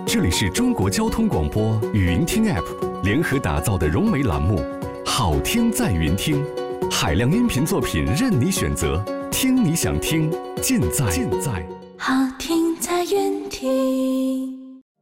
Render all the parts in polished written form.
这里是中国交通广播语音听 App 联合打造的融媒栏目《好听在云听》，海量音频作品任你选择，听你想听，尽在好听在云听。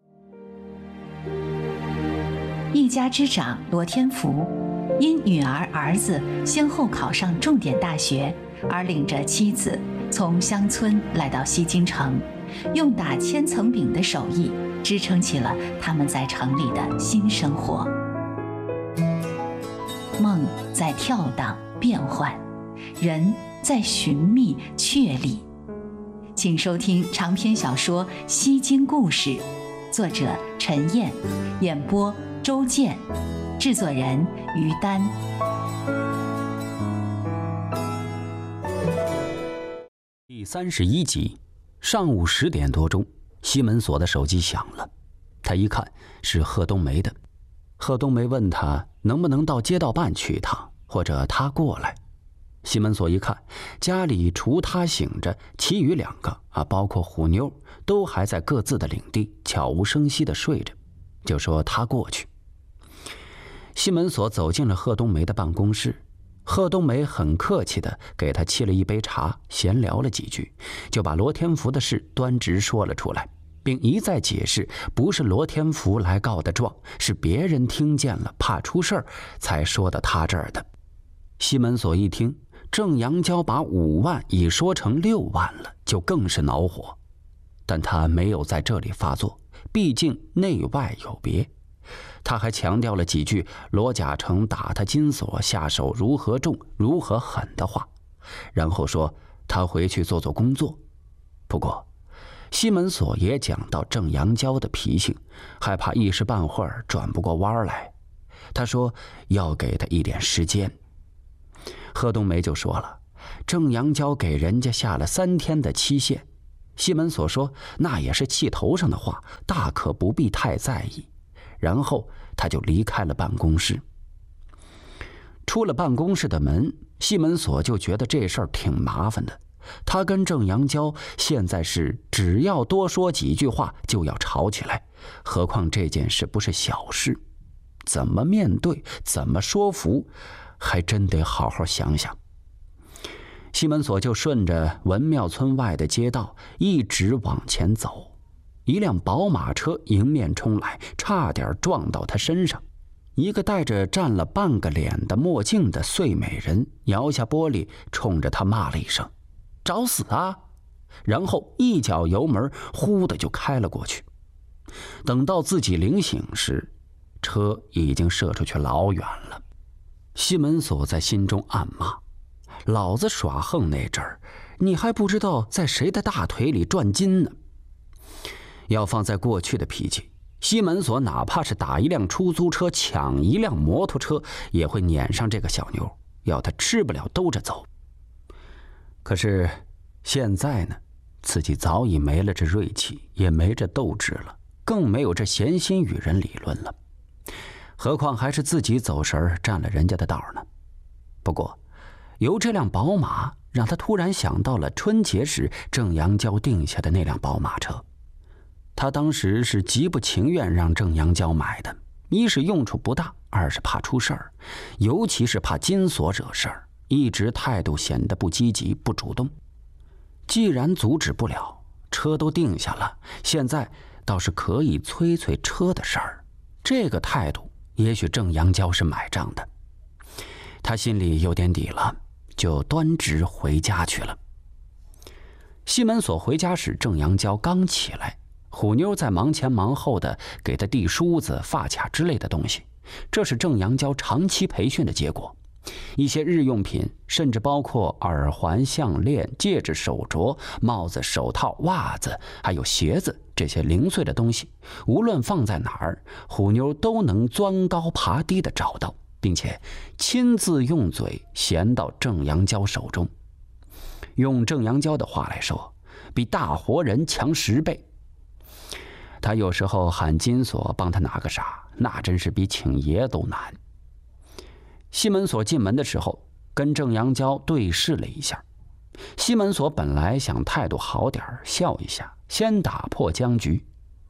一家之长罗天福，因女儿儿子先后考上重点大学，而领着妻子从乡村来到西京城，用打千层饼的手艺支撑起了他们在城里的新生活。梦在跳荡变幻，人在寻觅确立。请收听长篇小说《西京故事》，作者陈燕，演播周健，制作人于丹。 第31集，上午10点多钟，西门锁的手机响了，他一看是贺冬梅的。贺冬梅问他能不能到街道办去一趟，或者他过来。西门锁一看，家里除他醒着，其余2个包括虎妞都还在各自的领地，悄无声息地睡着，就说他过去。西门锁走进了贺冬梅的办公室，贺冬梅很客气地给他沏了一杯茶，闲聊了几句，就把罗天福的事端直说了出来，并一再解释不是罗天福来告的状，是别人听见了怕出事儿才说到他这儿的。西门锁一听郑阳娇把5万已说成6万了，就更是恼火，但他没有在这里发作，毕竟内外有别。他还强调了几句罗甲成打他金锁下手如何重如何狠的话，然后说他回去做做工作。不过西门锁也讲到郑阳娇的脾性，害怕一时半会儿转不过弯来，他说要给他一点时间。贺冬梅就说了，郑阳娇给人家下了3天的期限。西门锁说那也是气头上的话，大可不必太在意。然后他就离开了办公室。出了办公室的门，西门锁就觉得这事儿挺麻烦的。他跟郑阳娇现在是只要多说几句话就要吵起来，何况这件事不是小事，怎么面对，怎么说服，还真得好好想想。西门锁就顺着文庙村外的街道一直往前走，一辆宝马车迎面冲来，差点撞到他身上。一个戴着占了半个脸的墨镜的碎美人摇下玻璃，冲着他骂了一声找死啊，然后一脚油门呼的就开了过去。等到自己临醒时，车已经射出去老远了。西门锁在心中暗骂，老子耍横那阵儿，你还不知道在谁的大腿里转筋呢。要放在过去的脾气，西门锁哪怕是打一辆出租车，抢一辆摩托车，也会撵上这个小妞，要他吃不了兜着走。可是现在呢，自己早已没了这锐气，也没这斗志了，更没有这闲心与人理论了，何况还是自己走神占了人家的道呢。不过由这辆宝马让他突然想到了春节时郑阳娇定下的那辆宝马车。他当时是极不情愿让郑阳娇买的，一是用处不大，二是怕出事儿，尤其是怕金锁惹事儿，一直态度显得不积极不主动。既然阻止不了，车都定下了，现在倒是可以催催车的事儿，这个态度也许郑阳娇是买账的。他心里有点底了，就端直回家去了。西门锁回家时，郑阳娇刚起来，虎妞在忙前忙后的给他递梳子、发卡之类的东西，这是郑阳娇长期培训的结果。一些日用品，甚至包括耳环、项链、戒指、手镯、帽子、手套、袜子，还有鞋子，这些零碎的东西，无论放在哪儿，虎妞都能钻高爬低的找到，并且亲自用嘴衔到郑阳娇手中。用郑阳娇的话来说，比大活人强10倍。他有时候喊金锁帮他拿个啥，那真是比请爷都难。西门锁进门的时候跟郑阳娇对视了一下，西门锁本来想态度好点笑一下，先打破僵局，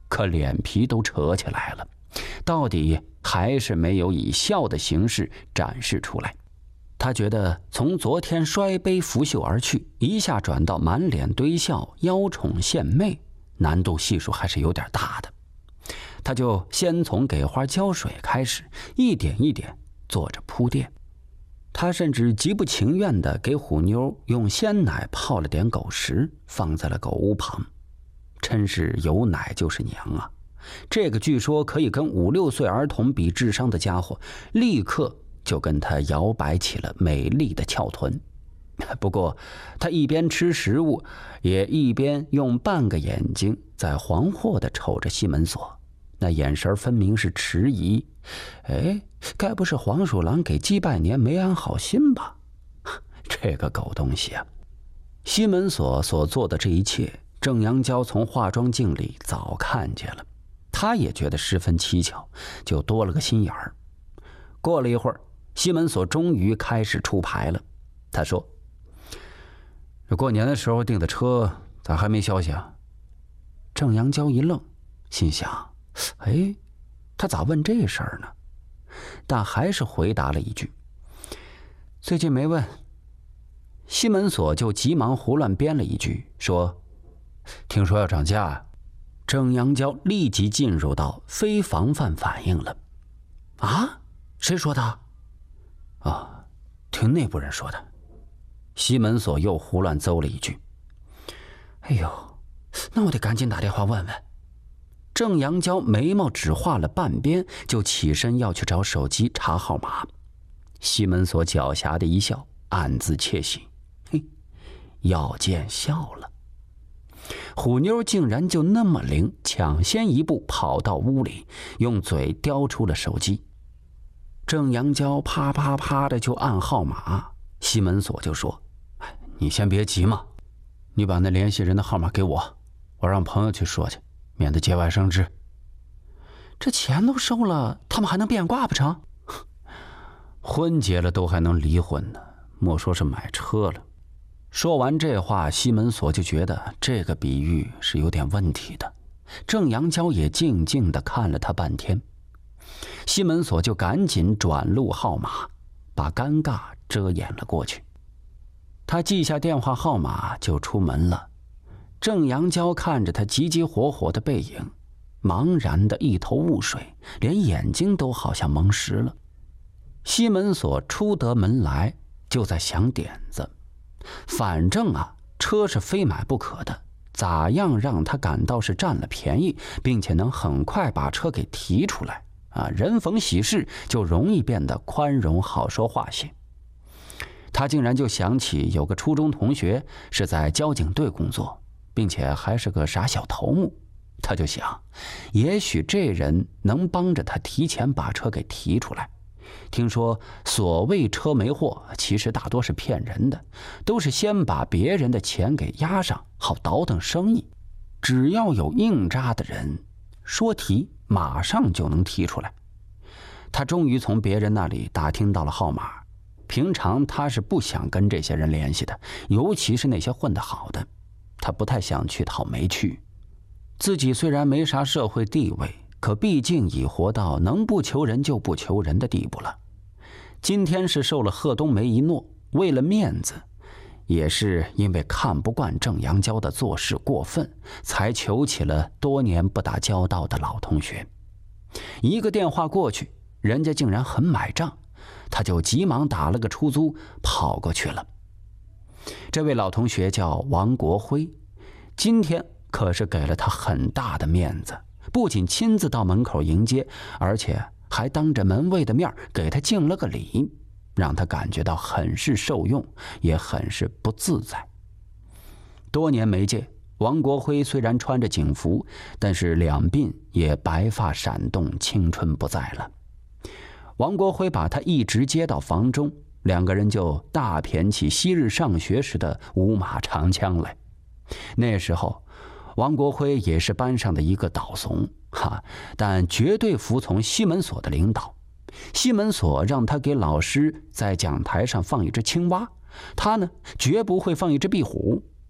可脸皮都扯起来了，到底还是没有以笑的形式展示出来。他觉得从昨天摔杯拂袖而去，一下转到满脸堆笑、邀宠献媚，难度系数还是有点大的。他就先从给花浇水开始，一点一点做着铺垫。他甚至极不情愿地给虎妞用鲜奶泡了点狗食，放在了狗屋旁。真是有奶就是娘啊！这个据说可以跟5、6岁儿童比智商的家伙，立刻就跟他摇摆起了美丽的翘臀。不过他一边吃食物，也一边用半个眼睛在惶惑地瞅着西门锁，那眼神分明是迟疑。哎，该不是黄鼠狼给鸡拜年没安好心吧？这个狗东西啊！西门锁所做的这一切，郑阳娇从化妆镜里早看见了，他也觉得十分蹊跷，就多了个心眼儿。过了一会儿，西门锁终于开始出牌了。他说：“过年的时候订的车，咋还没消息啊？”郑阳娇一愣，心想：“哎，他咋问这事儿呢？”但还是回答了一句：“最近没问。”西门锁就急忙胡乱编了一句，说：“听说要涨价。”郑阳娇立即进入到非防范反应了。“啊？谁说的？”“啊，听内部人说的。”西门锁又胡乱诌了一句。“哎呦，那我得赶紧打电话问问。”郑阳娇眉毛只画了半边，就起身要去找手机查号码。西门锁狡黠的一笑，暗自窃喜：“嘿，要见笑了。”虎妞竟然就那么灵，抢先一步跑到屋里，用嘴叼出了手机。郑阳娇啪啪啪的就按号码，西门锁就说：“你先别急嘛，你把那联系人的号码给我，我让朋友去说去，免得节外生枝。”“这钱都收了，他们还能变卦不成？”“婚结了都还能离婚呢，莫说是买车了。”说完这话，西门锁就觉得这个比喻是有点问题的。郑阳娇也静静地看了他半天，西门锁就赶紧转录号码，把尴尬遮掩了过去。他记下电话号码就出门了。郑阳娇看着他急急火火的背影，茫然的一头雾水，连眼睛都好像蒙实了。西门锁出得门来就在想点子，反正啊，车是非买不可的，咋样让他感到是占了便宜，并且能很快把车给提出来啊？人逢喜事就容易变得宽容好说话些。他竟然就想起有个初中同学是在交警队工作，并且还是个傻小头目。他就想，也许这人能帮着他提前把车给提出来。听说所谓车没货，其实大多是骗人的，都是先把别人的钱给押上，好倒腾生意。只要有硬扎的人，说提马上就能提出来。他终于从别人那里打听到了号码。平常他是不想跟这些人联系的，尤其是那些混得好的，他不太想去讨没趣。自己虽然没啥社会地位，可毕竟已活到能不求人就不求人的地步了。今天是受了贺冬梅一诺，为了面子，也是因为看不惯郑阳娇的做事过分，才求起了多年不打交道的老同学。一个电话过去，人家竟然很买账，他就急忙打了个出租跑过去了。这位老同学叫王国辉，今天可是给了他很大的面子，不仅亲自到门口迎接，而且还当着门卫的面给他敬了个礼，让他感觉到很是受用，也很是不自在。多年没见，王国辉虽然穿着警服，但是两鬓也白发闪动，青春不在了。王国辉把他一直接到房中，两个人就大谝起昔日上学时的五马长枪来。那时候王国辉也是班上的一个倒怂但绝对服从西门锁的领导。西门锁让他给老师在讲台上放一只青蛙，他呢绝不会放一只壁虎。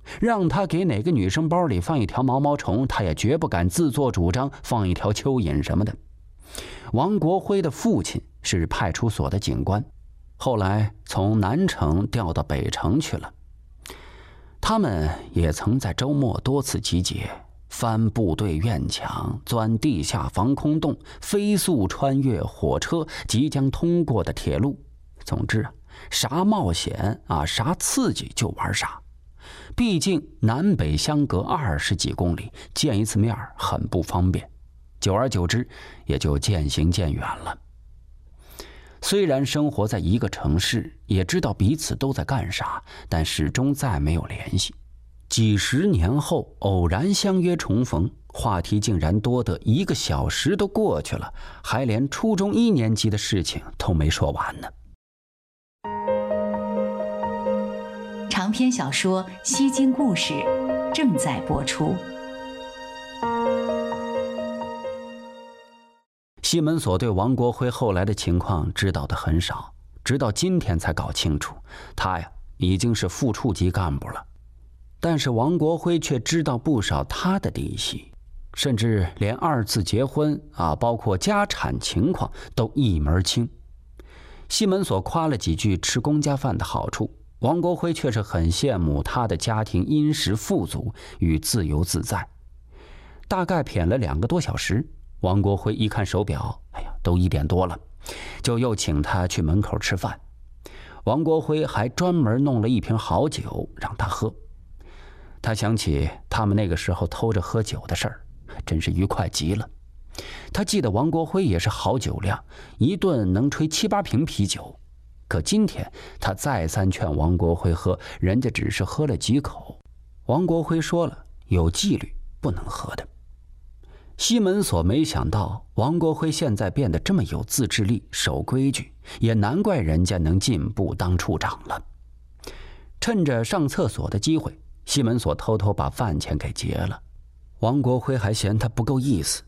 让他给哪个女生包里放一条毛毛虫，他也绝不敢自作主张放一条蚯蚓什么的。王国辉的父亲是派出所的警官，后来从南城调到北城去了。他们也曾在周末多次集结，翻部队院墙，钻地下防空洞，飞速穿越火车即将通过的铁路。总之啥冒险啥刺激就玩啥。毕竟南北相隔20几公里，见一次面很不方便，久而久之也就渐行渐远了。虽然生活在一个城市，也知道彼此都在干啥，但始终再没有联系。几十年后偶然相约重逢，话题竟然多得1个小时都过去了，还连初中1年级的事情都没说完呢。 长篇小说《西京故事》正在播出。 西门所对王国辉后来的情况知道的很少，直到今天才搞清楚，他已经是副处级干部了。但是王国辉却知道不少他的底细，甚至连2次结婚包括家产情况都一门清。西门所夸了几句吃公家饭的好处，王国辉却是很羡慕他的家庭殷实富足与自由自在。大概谝了2个多小时，王国辉一看手表，都1点多了，就又请他去门口吃饭。王国辉还专门弄了一瓶好酒让他喝。他想起他们那个时候偷着喝酒的事儿，真是愉快极了。他记得王国辉也是好酒量，一顿能吹7、8瓶啤酒。可今天他再三劝王国辉喝，人家只是喝了几口。王国辉说了，有纪律，不能喝的。西门所没想到王国辉现在变得这么有自制力，守规矩，也难怪人家能进步当处长了。趁着上厕所的机会，西门所偷偷把饭钱给结了。王国辉还嫌他不够意思，